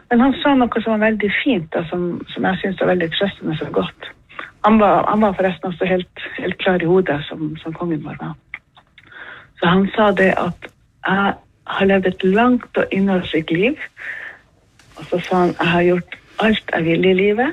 Men han sa noe som var veldig fint, da, som jeg synes var veldig trøstende så godt. Han var forresten også helt klar i hodet som kongen vår var. Så han sa det at jeg har levd et langt og innholdsrikt liv. Og så sa han, jeg har gjort alt jeg vil i livet.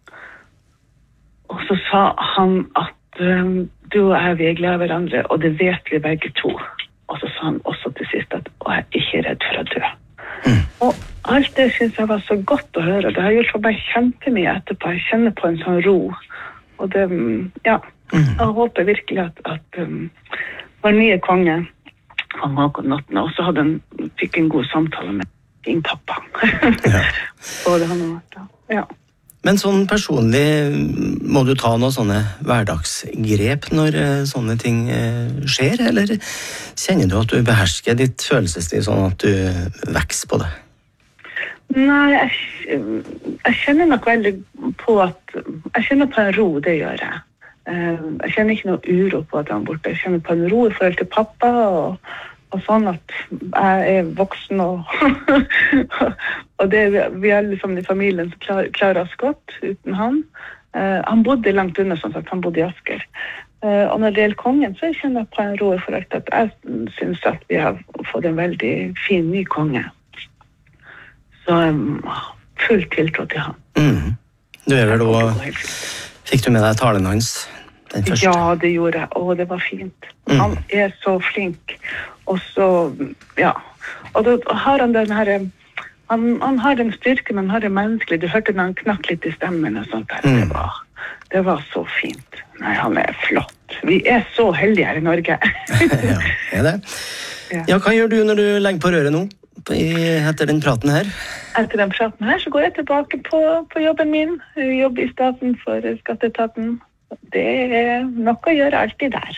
Og så sa han at du og jeg, vi er glad i hverandre, og det vet vi begge to. Og så sa han også til sist at jeg er ikke redd for å dø. Og alt det synes jeg var så godt å høre. Det har gjort for meg kjempemye etterpå. Jeg kjenner på en sånn ro. Og det, ja, jeg håper virkelig at vår nye konge, han Håkon 8. også fikk en god samtale med sin pappa. Ja. Både han og Martha. Ja. Men sånn personlig, må du ta noen sånne hverdagsgrep når sånne ting skjer, eller kjenner du at du behersker ditt følelsesliv sånn at du vokser på det? Nei, jeg kjenner nok veldig på jeg kjenner på en ro, det gjør jeg. Jeg kjenner ikke noe uro på at han er borte. Jeg kjenner på en ro i forhold til pappa, og sånn at jeg er voksen, og det vi er liksom i familien som klarer oss godt uten han. Han bodde langt unna, sånn at han bodde i Asker. Og når det gjelder kongen, så kjenner jeg på en ro i forhold til at jeg synes at vi har fått en veldig fin ny konge. Så full tiltro til han. Du er vel også, fikk du med deg talen hans? Den første? Ja, det gjorde jeg, og det var fint. Han er så flink, og så, ja. Og da har han den her, han har en styrke, men han har det menneskelige. Du hørte når han knakk litt i stemmen og sånt der. Det var så fint. Nei, han er flott. Vi er så heldige her i Norge. Ja, er det. Ja, hva gjør du når du legger på røret nå? Etter den praten her? Etter den praten her så går jeg tilbake på jobben min. Jeg jobber i staten for skatteetaten. Det er nok å gjøre alltid der.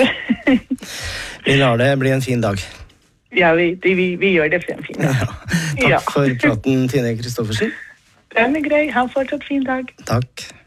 Vi lar det bli en fin dag. Ja, vi gjør det for en fin dag. Ja. Takk for praten, Tine Kristoffersen. Den er grei. Ha en fortsatt fin dag. Takk.